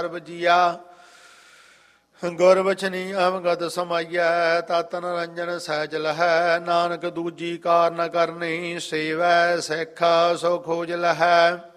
ਜੀਆ ਗੁਰਬਚਨੀ ਅਵਗਤ ਸਮਾਈਐ ਤਤ ਨਿਰੰਜਨ ਸਹਿਜ ਲਹੈ ਨਾਨਕ ਦੂਜੀ ਕਾਰ ਨ ਕਰਨੀ ਸੇਵੈ ਸਿੱਖ ਸੋ ਖੋਜ ਲਹੈ